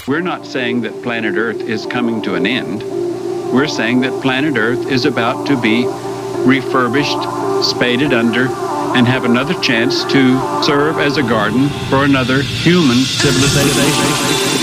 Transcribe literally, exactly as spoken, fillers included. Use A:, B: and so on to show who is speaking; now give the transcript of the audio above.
A: We're not saying that planet Earth is coming to an end. We're saying that planet Earth is about to be refurbished, spaded under, and have another chance to serve as a garden for another human civilization.